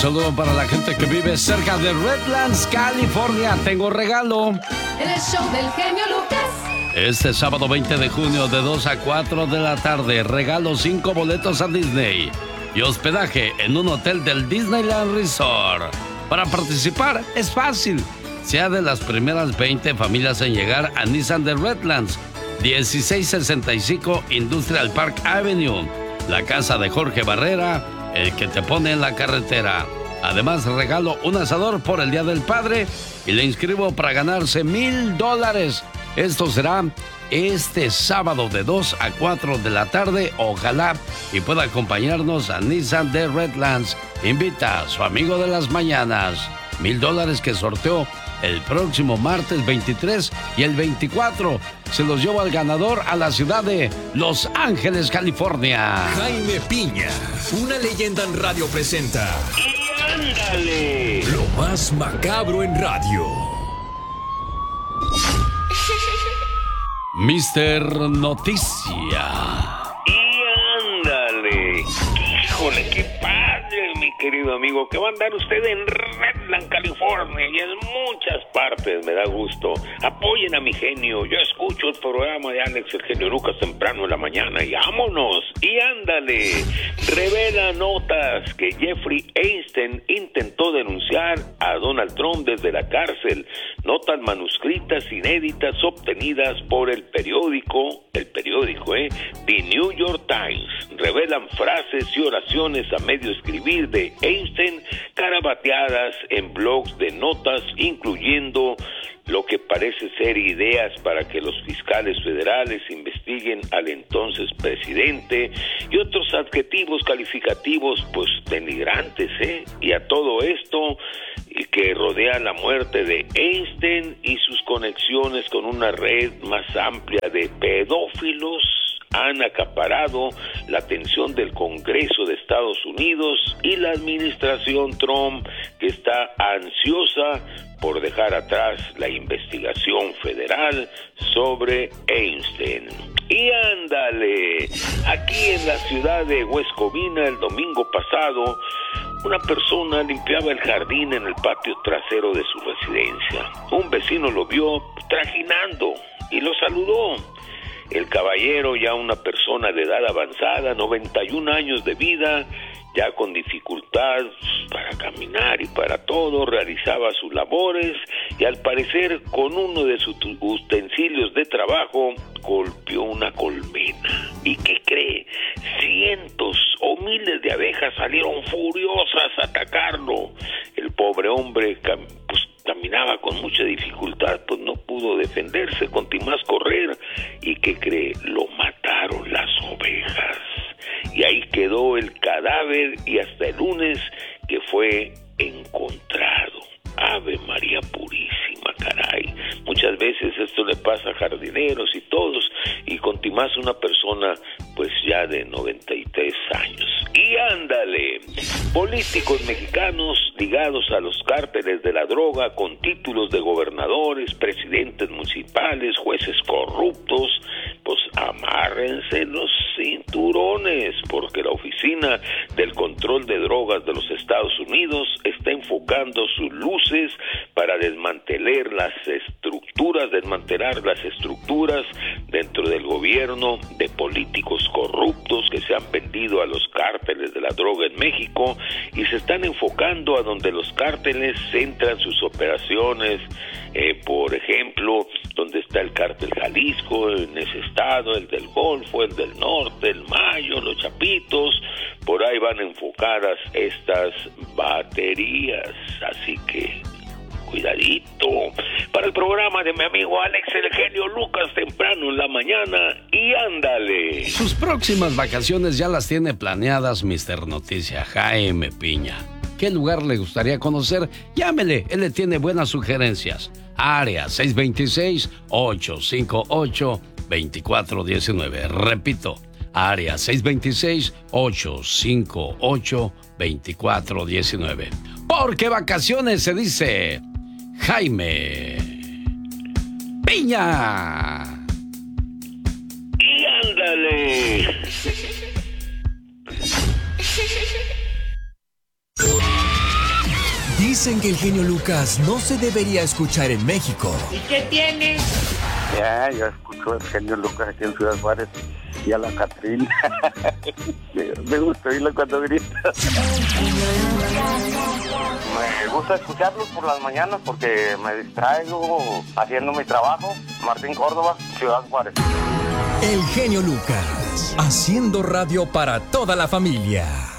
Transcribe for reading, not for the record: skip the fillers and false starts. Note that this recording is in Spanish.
saludo para la gente que vive cerca de Redlands, California. Tengo regalo. En el show del genio Lucas. Este sábado 20 de junio de 2 a 4 de la tarde, regalo 5 boletos a Disney y hospedaje en un hotel del Disneyland Resort. Para participar es fácil. Sea de las primeras 20 familias en llegar a Nissan de Redlands, 1665 Industrial Park Avenue, la casa de Jorge Barrera, el que te pone en la carretera. Además, regalo un asador por el Día del Padre y le inscribo para ganarse $1,000. Esto será este sábado de 2 a 4 de la tarde. Ojalá y pueda acompañarnos a Nissan de Redlands. Invita a su amigo de las mañanas. $1,000 que sorteó el próximo martes 23 y el 24. Se los llevo al ganador a la ciudad de Los Ángeles, California. Jaime Piña, una leyenda en radio presenta. ¡Y ándale! Lo más macabro en radio. Mister Noticia. ¡Y ándale! ¡Híjole, qué padre, mi querido amigo! Que va a andar usted en Redland, California y en muchas partes. Me da gusto. Apoyen a mi genio. Yo escucho el programa de Alex, el genio Lucas, temprano en la mañana. Y vámonos. ¡Y ándale! Revela notas que Jeffrey Epstein intentó denunciar a Donald Trump desde la cárcel. Notas manuscritas inéditas obtenidas por el periódico, The New York Times, revelan frases y oraciones a medio escribir de Epstein, carabateadas en blogs de notas, incluyendo lo que parece ser ideas para que los fiscales federales investiguen al entonces presidente y otros adjetivos calificativos pues denigrantes, y a todo esto que rodea la muerte de Epstein y sus conexiones con una red más amplia de pedófilos han acaparado la atención del Congreso de Estados Unidos y la administración Trump, que está ansiosa por dejar atrás la investigación federal sobre Epstein. Y ándale, aquí en la ciudad de West Covina el domingo pasado, una persona limpiaba el jardín en el patio trasero de su residencia. Un vecino lo vio trajinando y lo saludó. El caballero, ya una persona de edad avanzada, 91 años de vida, ya con dificultad para caminar y para todo, realizaba sus labores y al parecer con uno de sus utensilios de trabajo golpeó una colmena. ¿Y qué cree? Cientos o miles de abejas salieron furiosas a atacarlo. El pobre hombre caminaba con mucha dificultad, pues no pudo defenderse, continuó a correr. ¿Y qué cree? Lo mataron las ovejas. Y ahí quedó el cadáver y hasta el lunes que fue encontrado. Ave María Purísima, caray. Muchas veces esto le pasa a jardineros y todos, y con más una persona pues ya de 93 años. Y ándale, políticos mexicanos ligados a los cárteles de la droga con títulos de gobernadores, presidentes municipales, jueces corruptos, pues amárrense los cinturones, porque la Oficina del Control de Drogas de los Estados Unidos está enfocando sus luces para desmantelar las estructuras dentro del gobierno de políticos corruptos que se han vendido a los cárteles de la droga en México, y se están enfocando a donde los cárteles centran sus operaciones, por ejemplo, donde está el cártel Jalisco, en ese estado, el del Golfo, el del Norte, el Mayo, los Chapitos, por ahí van enfocadas estas baterías, así que cuidadito. Para el programa de mi amigo Alex, el genio Lucas, temprano en la mañana, y ándale. Sus próximas vacaciones ya las tiene planeadas, Mister Noticia Jaime Piña. ¿Qué lugar le gustaría conocer? Llámele, él le tiene buenas sugerencias. Área 626-858-2419. Repito, área 626-858-2419. Porque vacaciones se dice Jaime Piña. Y ándale. Dicen que el genio Lucas no se debería escuchar en México. ¿Y qué tiene? Ya, yo escucho el genio Lucas aquí en Ciudad Juárez y a la Catrina. Me gusta oírlo cuando grita. Me gusta escucharlos por las mañanas porque me distraigo haciendo mi trabajo. Martín Córdoba, Ciudad Juárez. El genio Lucas, haciendo radio para toda la familia.